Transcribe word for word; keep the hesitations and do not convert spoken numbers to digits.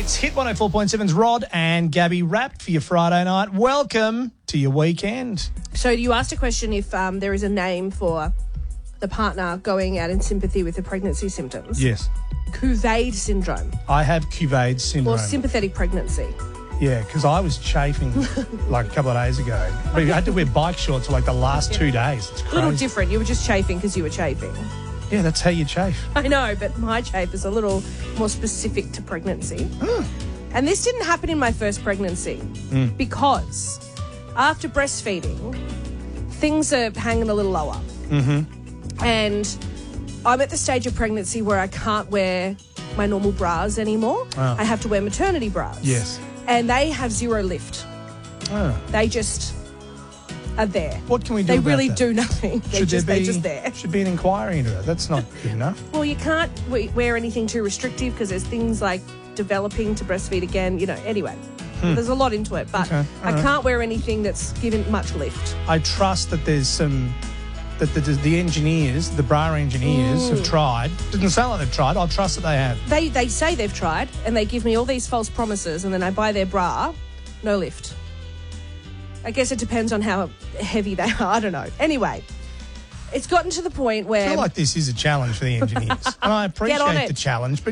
It's Hit one oh four point seven's Rod and Gabby wrapped for your Friday night. Welcome to your weekend. So you asked a question if um, there is a name for the partner going out in sympathy with the pregnancy symptoms. Yes. Couvaid syndrome I have Couvaid syndrome. or sympathetic pregnancy. Yeah, because I was chafing like a couple of days ago. But I had to wear bike shorts for like the last two days. It's A crazy. little different. You were just chafing because you were chafing. Yeah, that's how you chafe. I know, but my chafe is a little more specific to pregnancy. And this didn't happen in my first pregnancy Mm. because after breastfeeding, things are hanging a little lower. Mm-hmm. And I'm at the stage of pregnancy where I can't wear my normal bras anymore. Oh. I have to wear maternity bras. Yes. And they have zero lift. Oh. They just are there. What can we do They about really that? do nothing. They're Should just, there be, they're just there. Should be an inquiry into that. That's not good enough. Well, you can't we- wear anything too restrictive because there's things like developing to breastfeed again, you know, anyway. There's a lot into it, but Okay, I alright. can't wear anything that's given much lift. I trust that there's some, that the, the engineers, the bra engineers have tried. Doesn't sound like they've tried. I'll trust that they have. They they say they've tried and they give me all these false promises and then I buy their bra, no lift. I guess it depends on how heavy they are. I don't know. Anyway, it's gotten to the point where I feel like this is a challenge for the engineers. And I appreciate on it. the challenge, but